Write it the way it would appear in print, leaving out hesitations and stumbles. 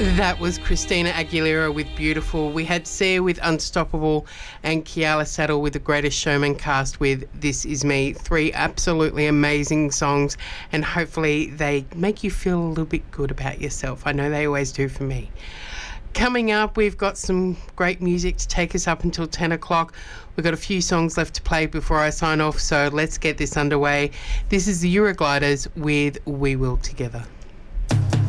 That was Christina Aguilera with Beautiful. We had Sia with Unstoppable and Kiala Saddle with The Greatest Showman cast with This Is Me. 3 absolutely amazing songs, and hopefully they make you feel a little bit good about yourself. I know they always do for me. Coming up, we've got some great music to take us up until 10 o'clock. We've got a few songs left to play before I sign off, so let's get this underway. This is the Eurogliders with We Will Together.